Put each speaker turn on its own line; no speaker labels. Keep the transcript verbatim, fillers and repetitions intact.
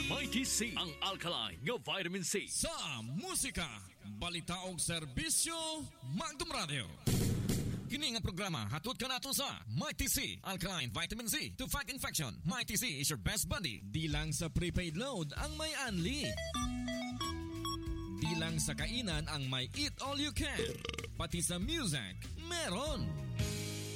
Mighty C, ang alkaline nga vitamin C.
Sa musika, balita og serbisyo, Magdum Radio. Kini nga programa hatod ka nato sa Mighty C, alkaline vitamin C to fight infection. Mighty C is your best buddy. Di lang sa prepaid load ang may unli. Di lang sa kainan ang may eat all you can. Pati sa music, meron.